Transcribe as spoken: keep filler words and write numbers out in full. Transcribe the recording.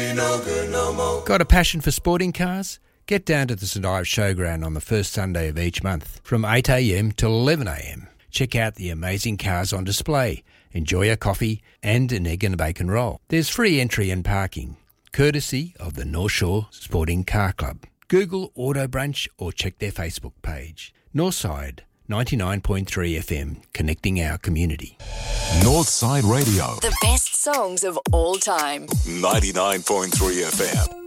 no good no more. Got a passion for sporting cars? Get down to the St Ives Showground on the first Sunday of each month from eight a m till eleven a m. Check out the amazing cars on display, enjoy a coffee and an egg and bacon roll. There's free entry and parking, courtesy of the North Shore Sporting Car Club. Google Auto Brunch or check their Facebook page. Northside ninety-nine point three F M, connecting our community. Northside Radio. The best songs of all time. ninety-nine point three F M.